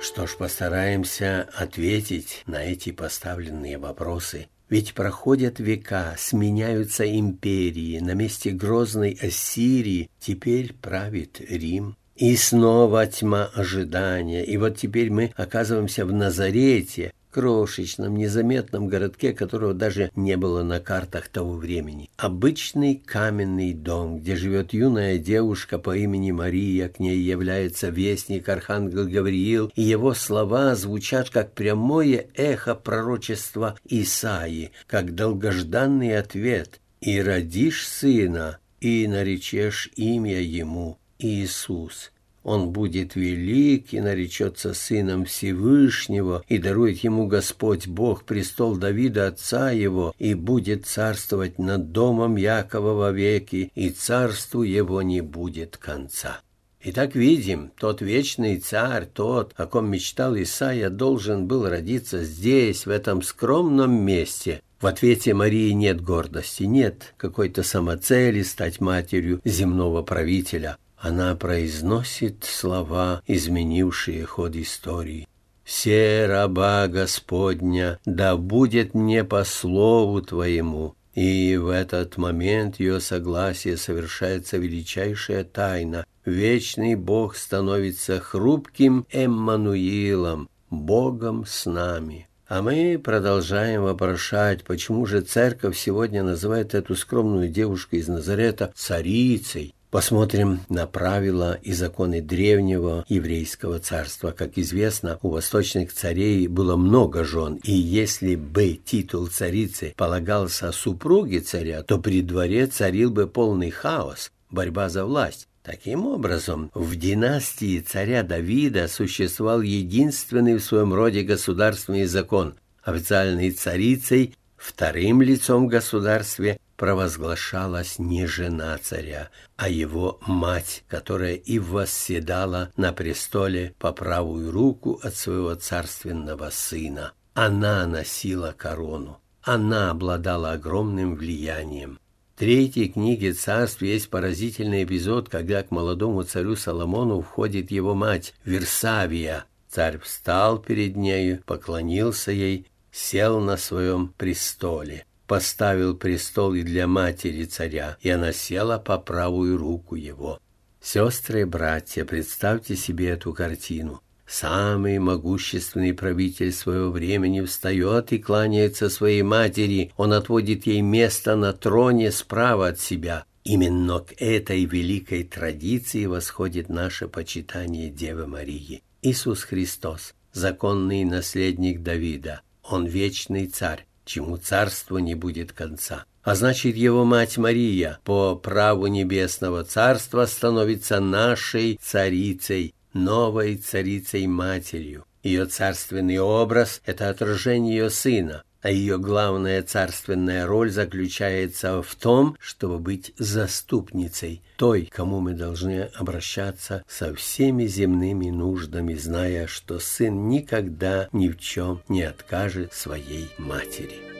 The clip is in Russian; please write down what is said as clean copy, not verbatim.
Что ж, постараемся ответить на эти поставленные вопросы. Ведь проходят века, сменяются империи, на месте грозной Ассирии теперь правит Рим. И снова тьма ожидания, и вот теперь мы оказываемся в Назарете, крошечном, незаметном городке, которого даже не было на картах того времени. Обычный каменный дом, где живет юная девушка по имени Мария, к ней является вестник архангел Гавриил, и его слова звучат как прямое эхо пророчества Исаии, как долгожданный ответ: «И родишь сына, и наречешь имя ему Иисус». Он будет велик и наречется сыном Всевышнего, и дарует ему Господь Бог престол Давида отца его, и будет царствовать над домом Якова вовеки, и царству его не будет конца. Итак, видим, тот вечный царь, тот, о ком мечтал Исаия, должен был родиться здесь, в этом скромном месте. В ответе Марии нет гордости, нет какой-то самоцели стать матерью земного правителя. Она произносит слова, изменившие ход истории. «Се раба Господня, да будет мне по слову Твоему». И в этот момент ее согласия совершается величайшая тайна. Вечный Бог становится хрупким Эммануилом, Богом с нами. А мы продолжаем вопрошать, почему же церковь сегодня называет эту скромную девушку из Назарета царицей. Посмотрим на правила и законы древнего еврейского царства. Как известно, у восточных царей было много жен, и если бы титул царицы полагался супруге царя, то при дворе царил бы полный хаос, борьба за власть. Таким образом, в династии царя Давида существовал единственный в своем роде государственный закон. Официальной царицей, вторым лицом в государстве, провозглашалась не жена царя, а его мать, которая и восседала на престоле по правую руку от своего царственного сына. Она носила корону, она обладала огромным влиянием. В третьей книге царств есть поразительный эпизод, когда к молодому царю Соломону входит его мать Версавия. Царь встал перед нею, поклонился ей, сел на своем престоле. Поставил престол и для матери царя, и она села по правую руку его. Сестры и братья, представьте себе эту картину. Самый могущественный правитель своего времени встает и кланяется своей матери. Он отводит ей место на троне справа от себя. Именно к этой великой традиции восходит наше почитание Девы Марии. Иисус Христос, законный наследник Давида, Он вечный царь, чему царству не будет конца. А значит, его мать Мария по праву небесного царства становится нашей царицей, новой царицей-матерью. Ее царственный образ – это отражение ее сына, а ее главная царственная роль заключается в том, чтобы быть заступницей, той, к кому мы должны обращаться со всеми земными нуждами, зная, что сын никогда ни в чем не откажет своей матери.